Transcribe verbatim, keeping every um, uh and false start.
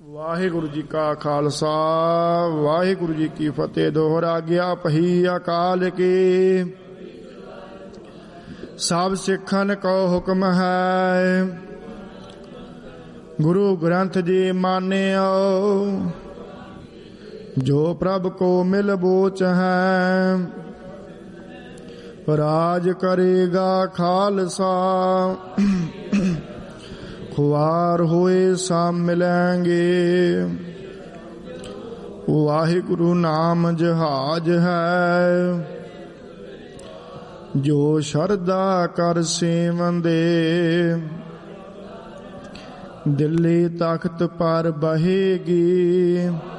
ਵਾਹਿਗੁਰੂ ਜੀ ਕਾ ਖਾਲਸਾ ਵਾਹਿਗੁਰੂ ਜੀ ਕੀ ਫਤਿਹ। ਦੋਹਰਾ ਗਿਆ ਪਹੀ ਅਕਾਲ ਕੀ, ਸਭ ਸਿੱਖਨ ਕੋ ਹੁਕਮ ਹੈ। ਗੁਰੂ ਗ੍ਰੰਥ ਜੀ ਮਾਨਿਓ, ਜੋ ਪ੍ਰਭ ਕੋ ਮਿਲ ਬੋਚ ਹੈ। ਰਾਜ ਕਰੇਗਾ ਖਾਲਸਾ, ਖੁਆਰ ਹੋਏ ਸਭ ਮਿਲੈਂਗੇ। ਵਾਹਿਗੁਰੂ ਨਾਮ ਜਹਾਜ ਹੈ, ਜੋ ਸ਼ਰਧਾ ਕਰ ਸੇਵੰਦੇ। ਦਿੱਲੀ ਤਖਤ ਪਰ ਬਹੇਗੀ,